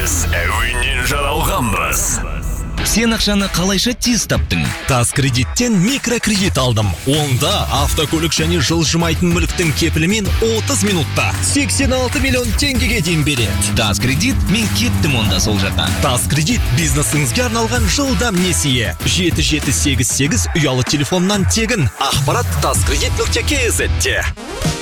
Біз әуеннен жаралғанбыз. Сен ақшаны қалайша тез таптың? Тас кредиттен микрокредит алдым. Онда автокөлік және жылжымайтын мүліктің кепілімен 30 минутта 86 миллион теңгеге дейін береді. Тас кредит, мен кеттім онда сол жаққа. Тас кредит бизнесіңізге арналған жылдам несие. 7788 ұялы телефоннан тегін. Ақпарат taskredit.kz-те.